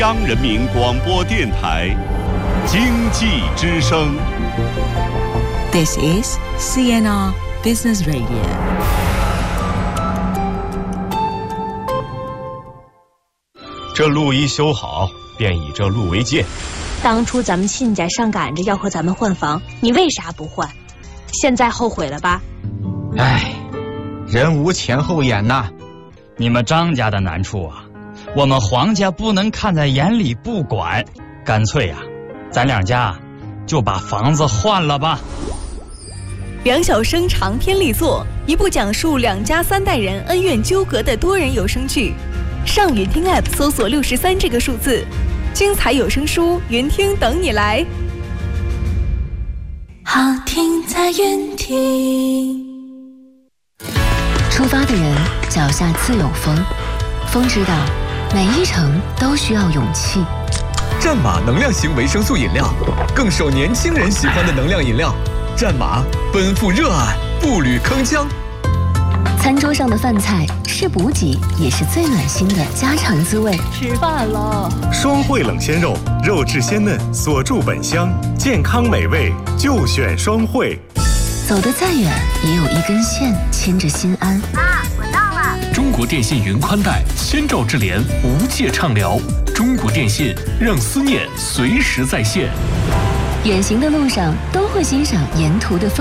央人民广播电台经济之声。 This is CNR Business Radio。 这路一修好，便以这路为鉴。 当初咱们亲家上赶着要和咱们换房，你为啥不换？现在后悔了吧？ 唉，人无前后眼呐。 你们张家的难处啊，我们黄家不能看在眼里不管，干脆啊，咱两家就把房子换了吧。 梁晓声长篇力作，一部讲述两家三代人恩怨纠葛的多人有声剧。上云听 App 搜索63这个数字，精彩有声书云听等你来。 好听在云听。 出发的人脚下自有风，风知道每一程都需要勇气。 战马能量型维生素饮料，更受年轻人喜欢的能量饮料。战马奔赴热爱，步履铿锵。 餐桌上的饭菜是补给，也是最暖心的家常滋味。 吃饭了， 双汇冷鲜肉，肉质鲜嫩，锁住本香，健康美味就选双汇。 走得再远，也有一根线牵着心安。 妈，我到了。 中国电信云宽带，千兆智联，无界畅聊。中国电信让思念随时在线。 远行的路上都会欣赏沿途的风